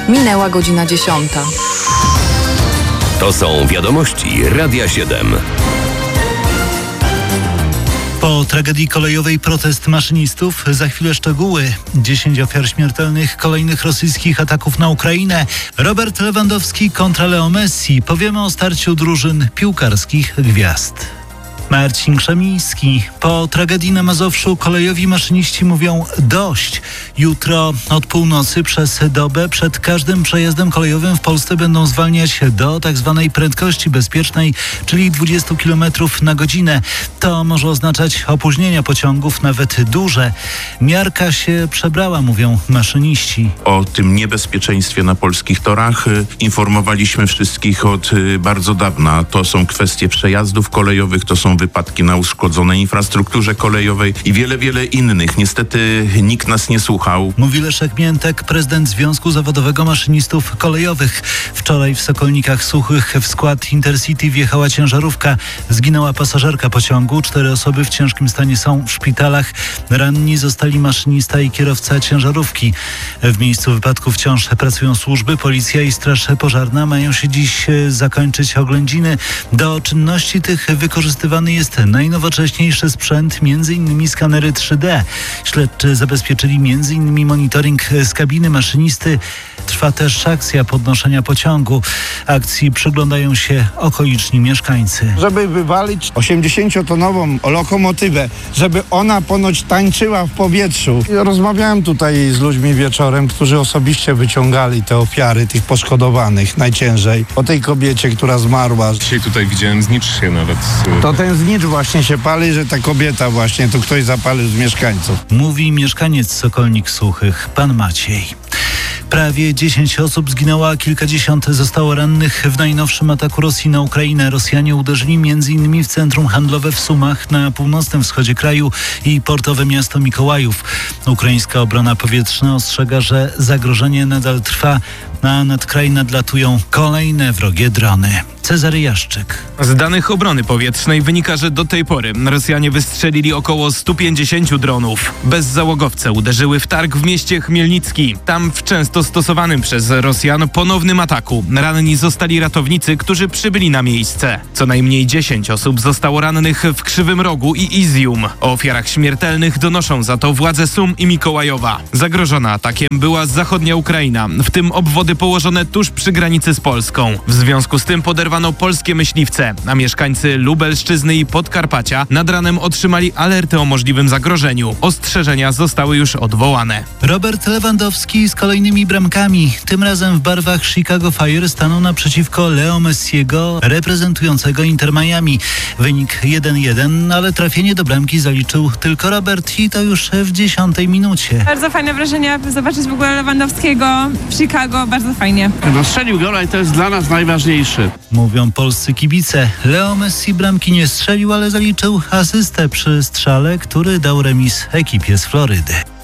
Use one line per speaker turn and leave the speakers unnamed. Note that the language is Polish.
Minęła godzina 10.
To są wiadomości Radia 7.
Po tragedii kolejowej protest maszynistów. Za chwilę szczegóły. 10 ofiar śmiertelnych kolejnych rosyjskich ataków na Ukrainę. Robert Lewandowski kontra Leo Messi. Powiemy o starciu drużyn piłkarskich gwiazd. Marcin Krzemiński. Po tragedii na Mazowszu kolejowi maszyniści mówią dość. Jutro od północy przez dobę przed każdym przejazdem kolejowym w Polsce będą zwalniać do tzw. prędkości bezpiecznej, czyli 20 km na godzinę. To może oznaczać opóźnienia pociągów, nawet duże. Miarka się przebrała, mówią maszyniści.
O tym niebezpieczeństwie na polskich torach informowaliśmy wszystkich od bardzo dawna. To są kwestie przejazdów kolejowych, to są wypadki na uszkodzonej infrastrukturze kolejowej i wiele innych. Niestety nikt nas nie słuchał.
Mówi Leszek Miętek, prezydent Związku Zawodowego Maszynistów Kolejowych. Wczoraj w Sokolnikach Suchych w skład Intercity wjechała ciężarówka. Zginęła pasażerka pociągu. 4 osoby w ciężkim stanie są w szpitalach. Ranni zostali maszynista i kierowca ciężarówki. W miejscu wypadku wciąż pracują służby. Policja i Straż Pożarna. Mają się dziś zakończyć oględziny. Do czynności tych wykorzystywany jest najnowocześniejszy sprzęt, m.in. skanery 3D. Śledczy zabezpieczyli m.in. monitoring z kabiny maszynisty. Trwa też akcja podnoszenia pociągu. Akcji przyglądają się okoliczni mieszkańcy.
Żeby wywalić 80-tonową lokomotywę, żeby ona ponoć tańczyła w powietrzu. Rozmawiałem tutaj z ludźmi wieczorem, którzy osobiście wyciągali te ofiary tych poszkodowanych najciężej. O tej kobiecie, która zmarła.
Dzisiaj tutaj widziałem znicz się nawet.
To ten znicz właśnie się pali, że ta kobieta właśnie, tu ktoś zapalił z mieszkańców.
Mówi mieszkaniec Sokolnik Suchych, pan Maciej. Prawie 10 osób zginęło, a kilkadziesiąt zostało rannych w najnowszym ataku Rosji na Ukrainę. Rosjanie uderzyli m.in. w centrum handlowe w Sumach na północnym wschodzie kraju i portowe miasto Mikołajów. Ukraińska obrona powietrzna ostrzega, że zagrożenie nadal trwa, a nad kraj nadlatują kolejne wrogie drony. Cezary Jaszczyk.
Z danych obrony powietrznej wynika, że do tej pory Rosjanie wystrzelili około 150 dronów. Bezzałogowce uderzyły w targ w mieście Chmielnicki. Tam w często stosowanym przez Rosjan ponownym ataku ranni zostali ratownicy, którzy przybyli na miejsce. Co najmniej 10 osób zostało rannych w Krzywym Rogu i Izium. O ofiarach śmiertelnych donoszą za to władze Sum i Mikołajowa. Zagrożona atakiem była zachodnia Ukraina, w tym obwody położone tuż przy granicy z Polską. W związku z tym poderwano polskie myśliwce, a mieszkańcy Lubelszczyzny i Podkarpacia nad ranem otrzymali alerty o możliwym zagrożeniu. Ostrzeżenia zostały już odwołane.
Robert Lewandowski z kolejnymi bramkami. Tym razem w barwach Chicago Fire stanął naprzeciwko Leo Messiego, reprezentującego Inter Miami. Wynik 1-1, ale trafienie do bramki zaliczył tylko Robert i to już w 10 minucie.
Bardzo fajne wrażenia, zobaczyć w ogóle Lewandowskiego w Chicago, bardzo fajnie.
No strzelił gola i to jest dla nas najważniejsze.
Mówią polscy kibice. Leo Messi bramki nie strzelił, ale zaliczył asystę przy strzale, który dał remis ekipie z Florydy.